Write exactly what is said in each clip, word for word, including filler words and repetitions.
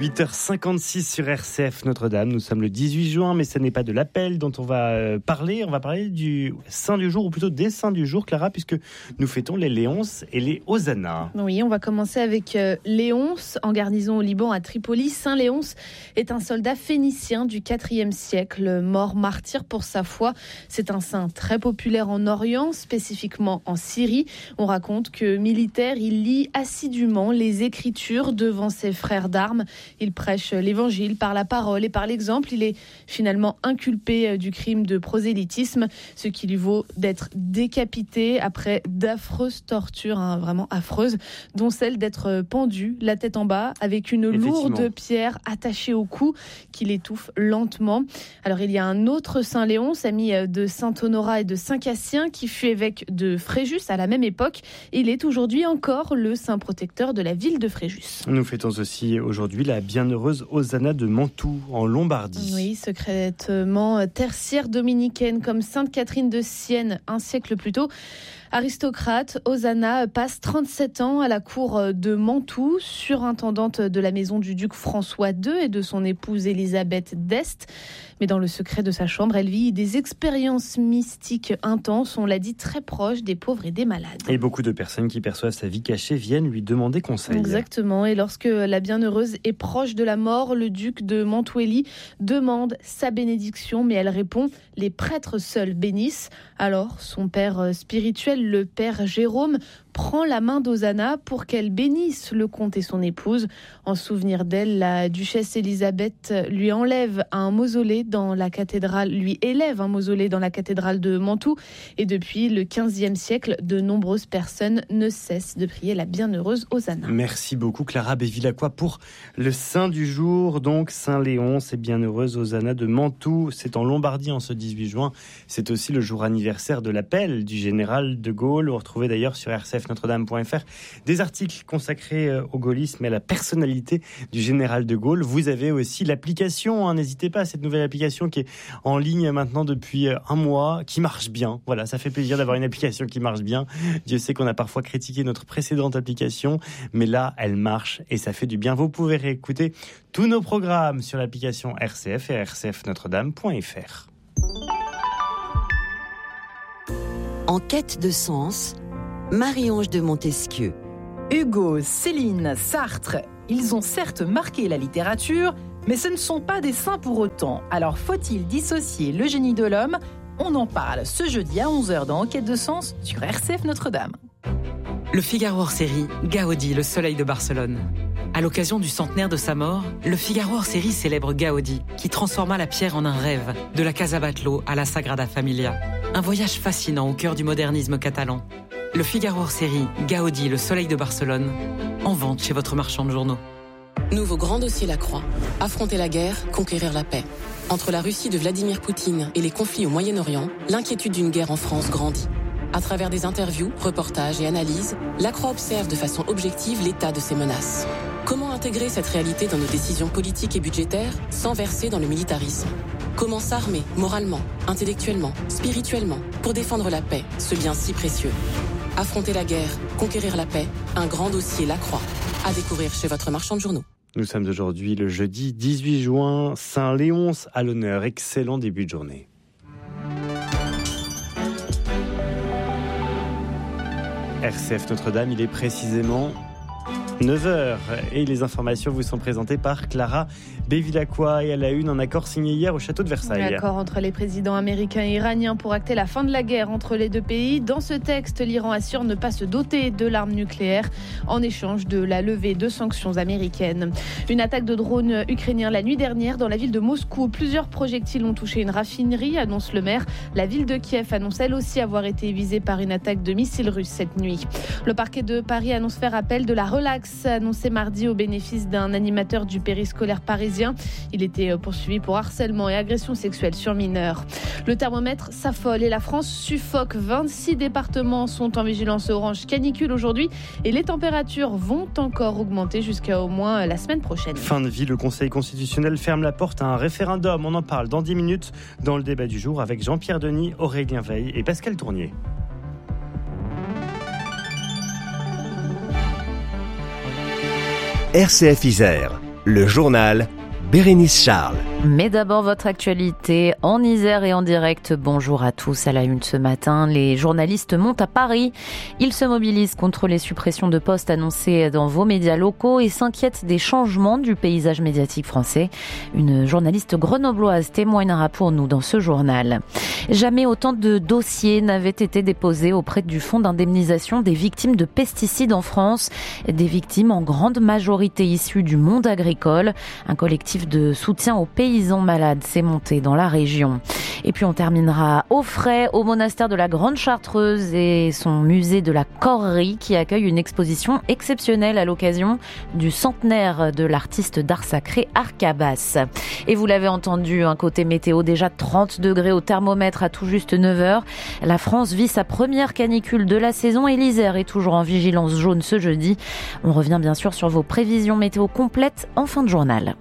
huit heures cinquante-six sur R C F Notre-Dame. Nous sommes le dix-huit juin, mais ce n'est pas de l'appel dont on va parler. On va parler du saint du jour, ou plutôt des saints du jour, Clara, puisque nous fêtons les Léonce et les Hosanna. Oui, on va commencer avec euh, Léonce, en garnison au Liban à Tripoli. Saint Léonce est un soldat phénicien du quatrième siècle, mort martyr pour sa foi. C'est un saint très populaire en Orient, spécifiquement en Syrie. On raconte que militaire, il lit assidûment les Écritures devant ses frères d'armes. Il prêche l'évangile par la parole et par l'exemple. Il est finalement inculpé du crime de prosélytisme, ce qui lui vaut d'être décapité après d'affreuses tortures, hein, vraiment affreuses, dont celle d'être pendu, la tête en bas, avec une lourde pierre attachée au cou qui l'étouffe lentement. Alors il y a un autre Saint Léonce, ami de Saint Honorat et de Saint Cassien, qui fut évêque de Fréjus à la même époque. Il est aujourd'hui encore le saint protecteur de la ville de Fréjus. Nous fêtons aussi aujourd'hui la bienheureuse Hosanna de Mantoue, en Lombardie. Oui, secrètement tertiaire dominicaine, comme Sainte Catherine de Sienne un siècle plus tôt. Aristocrate, Hosanna passe trente-sept ans à la cour de Mantoue, surintendante de la maison du duc François deux et de son épouse Élisabeth d'Este. Mais dans le secret de sa chambre, elle vit des expériences mystiques intenses, on l'a dit, très proches des pauvres et des malades. Et beaucoup de personnes qui perçoivent sa vie cachée viennent lui demander conseil. Exactement, et lorsque la bienheureuse est proche de la mort, le duc de Mantuelli demande sa bénédiction, mais elle répond « Les prêtres seuls bénissent ». Alors, son père spirituel, le père Jérôme, prend la main d'Hosanna pour qu'elle bénisse le comte et son épouse. En souvenir d'elle, la duchesse Élisabeth lui enlève un mausolée dans la cathédrale, lui élève un mausolée dans la cathédrale de Mantoue. Et depuis le quinzième siècle, de nombreuses personnes ne cessent de prier la bienheureuse Hosanna. Merci beaucoup Clara Bévilacqua pour le saint du jour, donc Saint Léonce et bienheureuse Hosanna de Mantoue. C'est en Lombardie en ce dix-huit juin. C'est aussi le jour anniversaire de l'appel du général de Gaulle. Vous retrouvez d'ailleurs sur r c f notre dame point f r des articles consacrés au gaullisme et à la personnalité du général de Gaulle. Vous avez aussi l'application, hein, n'hésitez pas à cette nouvelle application qui est en ligne maintenant depuis un mois, qui marche bien. Voilà, ça fait plaisir d'avoir une application qui marche bien. Dieu sait qu'on a parfois critiqué notre précédente application, mais là, elle marche et ça fait du bien. Vous pouvez réécouter tous nos programmes sur l'application R C F et r c f notre dame point f r. En quête de sens, Marie-Ange de Montesquieu. Hugo, Céline, Sartre, ils ont certes marqué la littérature, mais ce ne sont pas des saints pour autant. Alors faut-il dissocier le génie de l'homme ? On en parle ce jeudi à onze heures dans En quête de sens sur R C F Notre-Dame. Le Figaro hors série, Gaudi, le soleil de Barcelone. À l'occasion du centenaire de sa mort, le Figaro hors série célèbre Gaudi, qui transforma la pierre en un rêve, de la Casa Batlló à la Sagrada Familia. Un voyage fascinant au cœur du modernisme catalan. Le Figaro hors série, Gaudi, le soleil de Barcelone, en vente chez votre marchand de journaux. Nouveau grand dossier La Croix. Affronter la guerre, conquérir la paix. Entre la Russie de Vladimir Poutine et les conflits au Moyen-Orient, l'inquiétude d'une guerre en France grandit. À travers des interviews, reportages et analyses, La Croix observe de façon objective l'état de ces menaces. Comment intégrer cette réalité dans nos décisions politiques et budgétaires sans verser dans le militarisme ? Comment s'armer moralement, intellectuellement, spirituellement pour défendre la paix, ce bien si précieux ? Affronter la guerre, conquérir la paix, un grand dossier La Croix. À découvrir chez votre marchand de journaux. Nous sommes aujourd'hui le jeudi dix-huit juin, Saint Léonce à l'honneur. Excellent début de journée. R C F Notre-Dame, il est précisément neuf heures et les informations vous sont présentées par Clara Bévilacqua et à la une, un accord signé hier au château de Versailles. Un accord entre les présidents américains et iraniens pour acter la fin de la guerre entre les deux pays. Dans ce texte, l'Iran assure ne pas se doter de l'arme nucléaire en échange de la levée de sanctions américaines. Une attaque de drone ukrainien la nuit dernière dans la ville de Moscou. Plusieurs projectiles ont touché une raffinerie, annonce le maire. La ville de Kiev annonce elle aussi avoir été visée par une attaque de missiles russes cette nuit. Le parquet de Paris annonce faire appel de la relaxe annoncée mardi au bénéfice d'un animateur du périscolaire parisien. Il était poursuivi pour harcèlement et agression sexuelle sur mineurs. Le thermomètre s'affole et la France suffoque. vingt-six départements sont en vigilance orange canicule aujourd'hui et les températures vont encore augmenter jusqu'à au moins la semaine prochaine. Fin de vie, le Conseil constitutionnel ferme la porte à un référendum. On en parle dans dix minutes dans le débat du jour avec Jean-Pierre Denis, Aurélien Veil et Pascal Tournier. R C F Isère, Le journal Bérénice Charles. Mais d'abord votre actualité en Isère et en direct. Bonjour à tous. À la une ce matin, les journalistes montent à Paris. Ils se mobilisent contre les suppressions de postes annoncées dans vos médias locaux et s'inquiètent des changements du paysage médiatique français. Une journaliste grenobloise témoignera pour nous dans ce journal. Jamais autant de dossiers n'avaient été déposés auprès du Fonds d'indemnisation des victimes de pesticides en France. Des victimes en grande majorité issues du monde agricole. Un collectif de soutien aux paysans malades s'est monté dans la région. Et puis on terminera au frais au monastère de la Grande Chartreuse et son musée de la Correrie qui accueille une exposition exceptionnelle à l'occasion du centenaire de l'artiste d'art sacré Arcabas. Et vous l'avez entendu, un côté météo, déjà trente degrés au thermomètre à tout juste neuf heures. La France vit sa première canicule de la saison et l'Isère est toujours en vigilance jaune ce jeudi. On revient bien sûr sur vos prévisions météo complètes en fin de journal.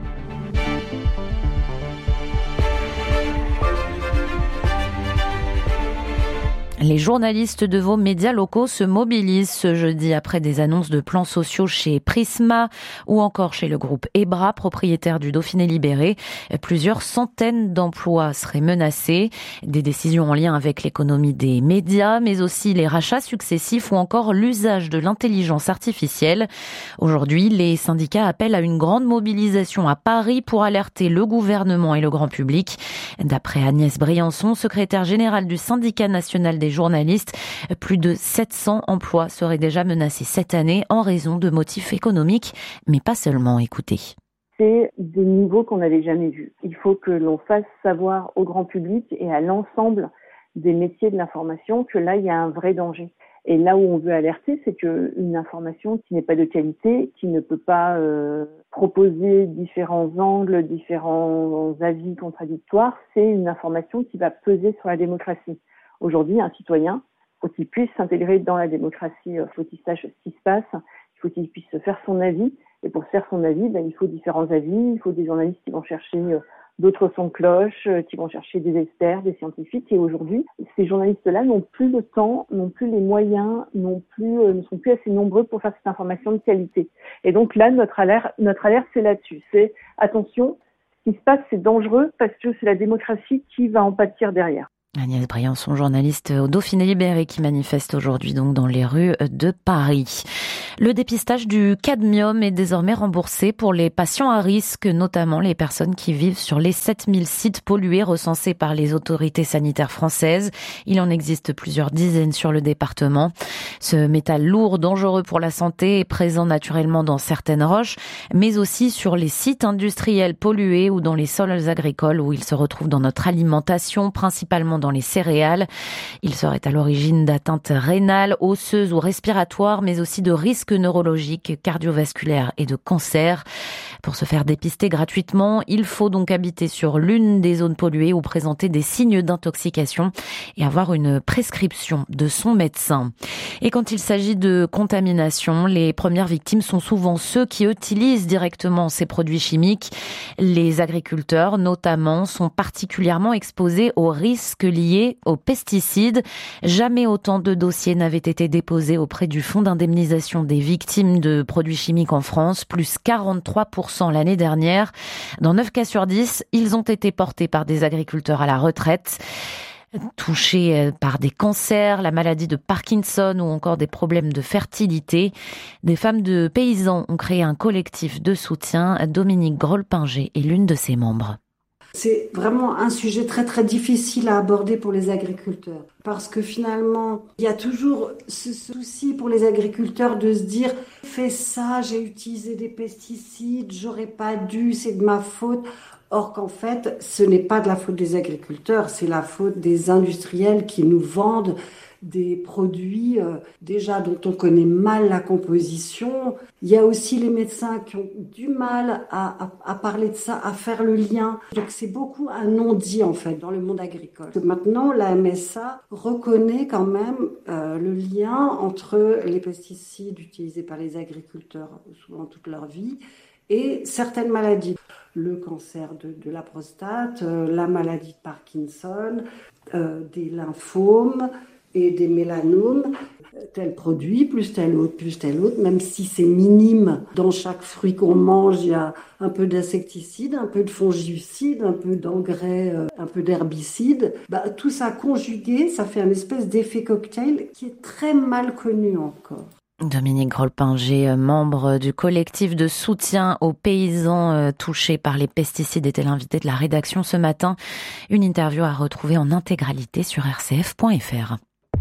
Les journalistes de vos médias locaux se mobilisent ce jeudi après des annonces de plans sociaux chez Prisma ou encore chez le groupe Ebra, propriétaire du Dauphiné Libéré. Plusieurs centaines d'emplois seraient menacés. Des décisions en lien avec l'économie des médias, mais aussi les rachats successifs ou encore l'usage de l'intelligence artificielle. Aujourd'hui, les syndicats appellent à une grande mobilisation à Paris pour alerter le gouvernement et le grand public. D'après Agnès Briançon, secrétaire générale du syndicat national des journalistes, plus de sept cents emplois seraient déjà menacés cette année en raison de motifs économiques, mais pas seulement. Écoutez. C'est des niveaux qu'on n'avait jamais vus. Il faut que l'on fasse savoir au grand public et à l'ensemble des métiers de l'information que là, il y a un vrai danger. Et là où on veut alerter, c'est qu'une information qui n'est pas de qualité, qui ne peut pas euh, proposer différents angles, différents avis contradictoires, c'est une information qui va peser sur la démocratie. Aujourd'hui, un citoyen, faut qu'il puisse s'intégrer dans la démocratie, faut qu'il sache ce qui se passe, il faut qu'il puisse se faire son avis. Et pour se faire son avis, ben, il faut différents avis, il faut des journalistes qui vont chercher d'autres sons de cloche, qui vont chercher des experts, des scientifiques. Et aujourd'hui, ces journalistes-là n'ont plus le temps, n'ont plus les moyens, n'ont plus, euh, ne sont plus assez nombreux pour faire cette information de qualité. Et donc là, notre alerte, notre alerte, c'est là-dessus. C'est attention, ce qui se passe, c'est dangereux parce que c'est la démocratie qui va en pâtir derrière. Agnès Briançon, journaliste au Dauphiné Libéré qui manifeste aujourd'hui donc dans les rues de Paris. Le dépistage du cadmium est désormais remboursé pour les patients à risque, notamment les personnes qui vivent sur les sept mille sites pollués recensés par les autorités sanitaires françaises. Il en existe plusieurs dizaines sur le département. Ce métal lourd, dangereux pour la santé, est présent naturellement dans certaines roches, mais aussi sur les sites industriels pollués ou dans les sols agricoles où il se retrouve dans notre alimentation, principalement dans les céréales. Il serait à l'origine d'atteintes rénales, osseuses ou respiratoires, mais aussi de risques neurologiques, cardiovasculaires et de cancer. Pour se faire dépister gratuitement, il faut donc habiter sur l'une des zones polluées ou présenter des signes d'intoxication et avoir une prescription de son médecin. Et quand il s'agit de contamination, les premières victimes sont souvent ceux qui utilisent directement ces produits chimiques. Les agriculteurs, notamment, sont particulièrement exposés aux risques liés aux pesticides. Jamais autant de dossiers n'avaient été déposés auprès du Fonds d'indemnisation des victimes de produits chimiques en France, plus quarante-trois pour cent l'année dernière. Dans neuf cas sur dix, ils ont été portés par des agriculteurs à la retraite, touchés par des cancers, la maladie de Parkinson ou encore des problèmes de fertilité. Des femmes de paysans ont créé un collectif de soutien. Dominique Grolpinger est l'une de ses membres. C'est vraiment un sujet très très difficile à aborder pour les agriculteurs parce que finalement, il y a toujours ce souci pour les agriculteurs de se dire « fais ça, j'ai utilisé des pesticides, j'aurais pas dû, c'est de ma faute ». Or qu'en fait, ce n'est pas de la faute des agriculteurs, c'est la faute des industriels qui nous vendent des produits euh, déjà dont on connaît mal la composition. Il y a aussi les médecins qui ont du mal à, à, à parler de ça, à faire le lien. Donc c'est beaucoup un non-dit en fait dans le monde agricole. Maintenant, la M S A reconnaît quand même euh, le lien entre les pesticides utilisés par les agriculteurs souvent toute leur vie et certaines maladies. Le cancer de, de la prostate, euh, la maladie de Parkinson, euh, des lymphomes, et des mélanomes, tel produit, plus tel autre, plus tel autre, même si c'est minime. Dans chaque fruit qu'on mange, il y a un peu d'insecticides, un peu de fongicides, un peu d'engrais, un peu d'herbicides. Bah, tout ça conjugué, ça fait un espèce d'effet cocktail qui est très mal connu encore. Dominique Grolpinger, membre du collectif de soutien aux paysans touchés par les pesticides, était l'invité de la rédaction ce matin. Une interview à retrouver en intégralité sur r c f point f r.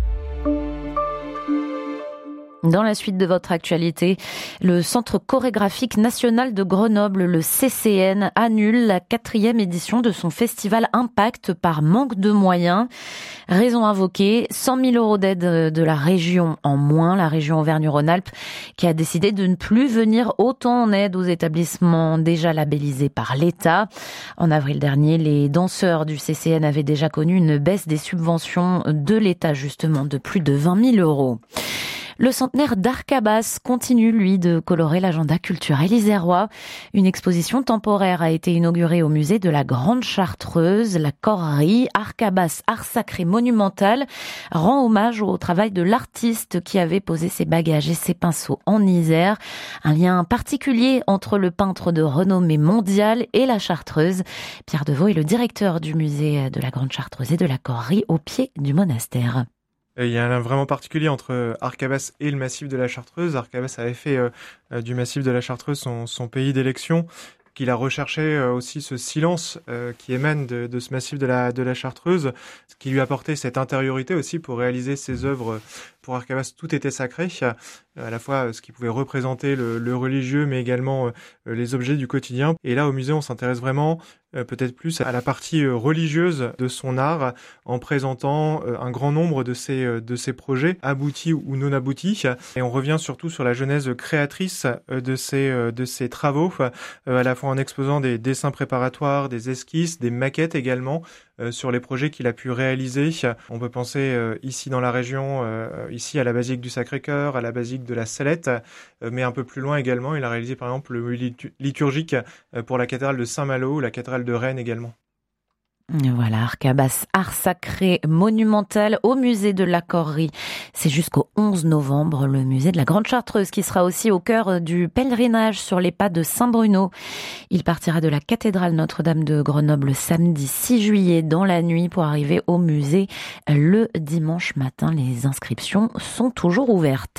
Dans la suite de votre actualité, le Centre chorégraphique national de Grenoble, le C C N, annule la quatrième édition de son festival Impact par manque de moyens. Raison invoquée, cent mille euros d'aide de la région en moins, la région Auvergne-Rhône-Alpes, qui a décidé de ne plus venir autant en aide aux établissements déjà labellisés par l'État. En avril dernier, les danseurs du C C N avaient déjà connu une baisse des subventions de l'État, justement, de plus de vingt mille euros. Le centenaire d'Arcabas continue, lui, de colorer l'agenda culturel isérois. Une exposition temporaire a été inaugurée au musée de la Grande Chartreuse. La Correrie Arcabas, art sacré monumental, rend hommage au travail de l'artiste qui avait posé ses bagages et ses pinceaux en Isère. Un lien particulier entre le peintre de renommée mondiale et la Chartreuse. Pierre Deveau est le directeur du musée de la Grande Chartreuse et de la Correrie au pied du monastère. Il y a un lien vraiment particulier entre Arcabas et le massif de la Chartreuse. Arcabas avait fait euh, du massif de la Chartreuse son, son pays d'élection, qu'il a recherché euh, aussi ce silence euh, qui émane de, de ce massif de la, de la Chartreuse, ce qui lui a apporté cette intériorité aussi pour réaliser ses œuvres. Pour Arcabas, tout était sacré, à la fois ce qui pouvait représenter le, le religieux, mais également les objets du quotidien. Et là, au musée, on s'intéresse vraiment peut-être plus à la partie religieuse de son art, en présentant un grand nombre de ses, de ses projets, aboutis ou non aboutis. Et on revient surtout sur la genèse créatrice de ses, de ses travaux, à la fois en exposant des dessins préparatoires, des esquisses, des maquettes également, Euh, sur les projets qu'il a pu réaliser. On peut penser euh, ici dans la région, euh, ici à la basilique du Sacré-Cœur, à la basilique de la Salette, euh, mais un peu plus loin également, il a réalisé par exemple le liturgique euh, pour la cathédrale de Saint-Malo ou la cathédrale de Rennes également. Voilà, Arcabas, art sacré monumental au musée de la Correrie. C'est jusqu'au onze novembre, le musée de la Grande Chartreuse qui sera aussi au cœur du pèlerinage sur les pas de Saint-Bruno. Il partira de la cathédrale Notre-Dame de Grenoble samedi six juillet dans la nuit pour arriver au musée le dimanche matin. Les inscriptions sont toujours ouvertes.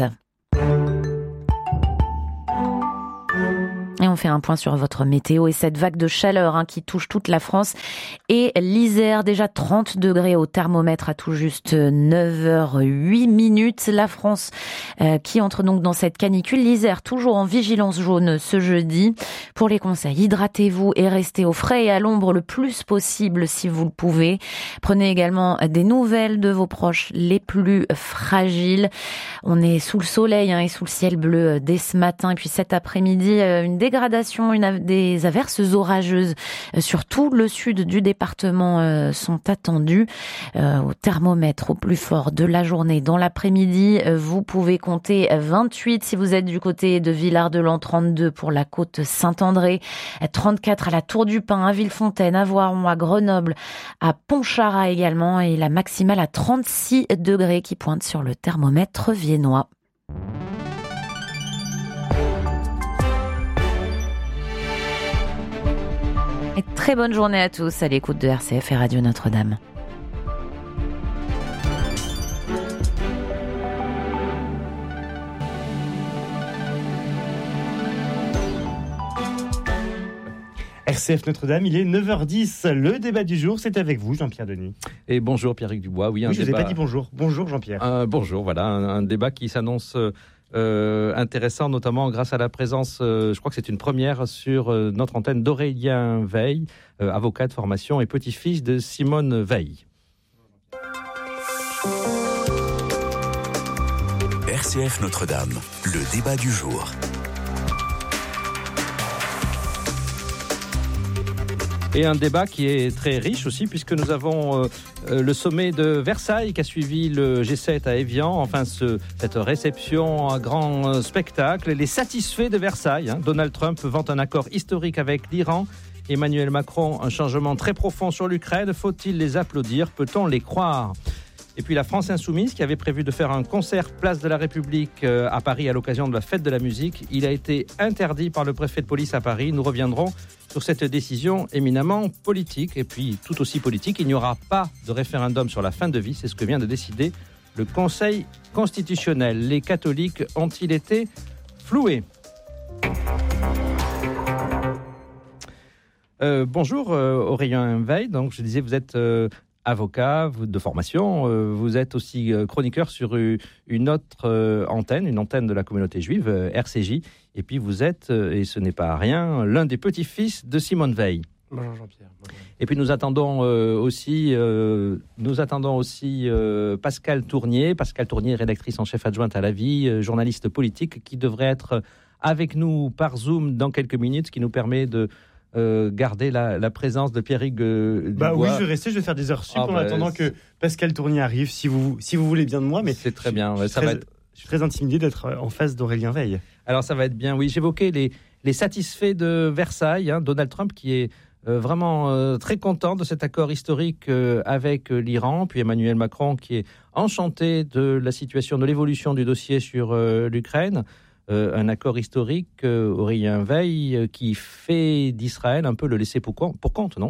Et on fait un point sur votre météo et cette vague de chaleur hein, qui touche toute la France et l'Isère. Déjà trente degrés au thermomètre à tout juste neuf heures huit minutes. La France euh, qui entre donc dans cette canicule. L'Isère toujours en vigilance jaune ce jeudi. Pour les conseils, hydratez-vous et restez au frais et à l'ombre le plus possible si vous le pouvez. Prenez également des nouvelles de vos proches les plus fragiles. On est sous le soleil hein, et sous le ciel bleu dès ce matin. Et puis cet après-midi, une dégradation, une, des averses orageuses sur tout le sud du département euh, sont attendues. Euh, au thermomètre au plus fort de la journée. Dans l'après-midi, euh, vous pouvez compter vingt-huit si vous êtes du côté de Villard-de-Lans, trente-deux pour la côte Saint-André, trente-quatre à la Tour du Pin, à Villefontaine, à Voiron, à Grenoble, à Pontcharrat également et la maximale à trente-six degrés qui pointe sur le thermomètre viennois. Et très bonne journée à tous à l'écoute de R C F et Radio Notre-Dame. R C F Notre-Dame, il est neuf heures dix. Le débat du jour, c'est avec vous, Jean-Pierre Denis. Et bonjour Pierrick Dubois. Oui, un oui je ne débat... vous ai pas dit bonjour. Bonjour Jean-Pierre. Euh, bonjour, voilà, un, un débat qui s'annonce euh, intéressant, notamment grâce à la présence, euh, je crois que c'est une première sur euh, notre antenne d'Aurélien Veil, euh, avocat de formation et petit-fils de Simone Veil. R C F Notre-Dame, le débat du jour. Et un débat qui est très riche aussi, puisque nous avons euh, euh, le sommet de Versailles qui a suivi le G sept à Évian. Enfin, ce, cette réception à grand euh, spectacle. Les satisfaits de Versailles. Hein. Donald Trump vante un accord historique avec l'Iran. Emmanuel Macron, un changement très profond sur l'Ukraine. Faut-il les applaudir ? Peut-on les croire ? Et puis la France Insoumise qui avait prévu de faire un concert place de la République à Paris à l'occasion de la fête de la musique. Il a été interdit par le préfet de police à Paris. Nous reviendrons sur cette décision éminemment politique. Et puis tout aussi politique, il n'y aura pas de référendum sur la fin de vie. C'est ce que vient de décider le Conseil constitutionnel. Les catholiques ont-ils été floués ? euh, Bonjour euh, Aurélien Veil. Donc je disais, vous êtes euh, avocat vous, de formation. Euh, vous êtes aussi euh, chroniqueur sur euh, une autre euh, antenne, une antenne de la communauté juive, euh, R C J. Et puis vous êtes, euh, et ce n'est pas rien, l'un des petits-fils de Simone Veil. Bonjour Jean-Pierre. Bonjour. Et puis nous attendons euh, aussi, euh, nous attendons aussi euh, Pascale Tournier, Pascale Tournier, rédactrice en chef adjointe à La Vie, euh, journaliste politique, qui devrait être avec nous par Zoom dans quelques minutes, ce qui nous permet de euh, garder la, la présence de Pierre-Hugues euh, Bah Dubois. oui, je vais rester, je vais faire des heures sup Ah en bah, attendant que Pascale Tournier arrive, si vous, si vous voulez bien de moi. Mais c'est très bien. Je, ça je, va très, être... je suis très intimidé d'être en face d'Aurélien Veil. Alors ça va être bien. Oui, j'évoquais les les satisfaits de Versailles, hein, Donald Trump qui est Euh, vraiment euh, très content de cet accord historique euh, avec euh, l'Iran, puis Emmanuel Macron qui est enchanté de la situation, de l'évolution du dossier sur euh, l'Ukraine. Euh, un accord historique, euh, Aurélien Veil, euh, qui fait d'Israël un peu le laisser pour, pour compte, non ?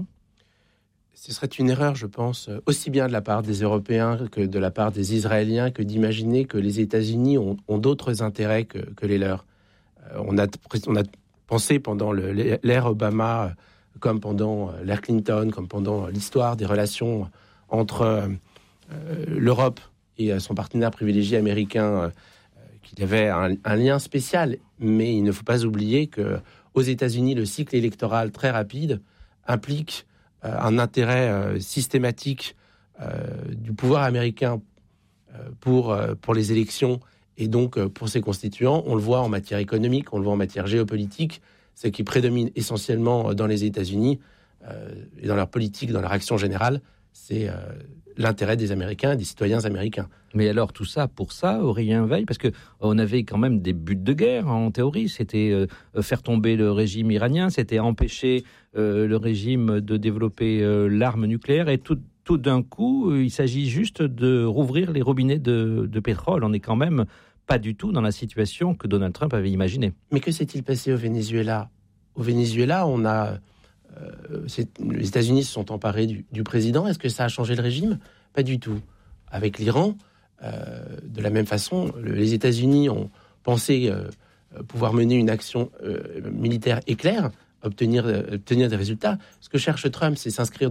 Ce serait une erreur, je pense, aussi bien de la part des Européens que de la part des Israéliens, que d'imaginer que les États-Unis ont, ont d'autres intérêts que, que les leurs. Euh, on, a, on a pensé pendant le, l'ère Obama, comme pendant l'ère Clinton, comme pendant l'histoire des relations entre euh, l'Europe et son partenaire privilégié américain, euh, qu'il y avait un, un lien spécial. Mais il ne faut pas oublier qu'aux États-Unis, le cycle électoral très rapide implique euh, un intérêt euh, systématique euh, du pouvoir américain euh, pour, euh, pour les élections et donc euh, pour ses constituants. On le voit en matière économique, on le voit en matière géopolitique. Ce qui prédomine essentiellement dans les États-Unis euh, et dans leur politique, dans leur action générale, c'est euh, l'intérêt des Américains et des citoyens américains. Mais alors tout ça pour ça, Aurélien Veil, parce qu'on avait quand même des buts de guerre en théorie, c'était euh, faire tomber le régime iranien, c'était empêcher euh, le régime de développer euh, l'arme nucléaire, et tout, tout d'un coup, il s'agit juste de rouvrir les robinets de, de pétrole. On est quand même pas du tout dans la situation que Donald Trump avait imaginée. Mais que s'est-il passé au Venezuela ? Au Venezuela, on a, euh, les États-Unis se sont emparés du, du président. Est-ce que ça a changé le régime ? Pas du tout. Avec l'Iran, euh, de la même façon, le, les États-Unis ont pensé euh, pouvoir mener une action euh, militaire éclair, obtenir, euh, obtenir des résultats. Ce que cherche Trump, c'est s'inscrire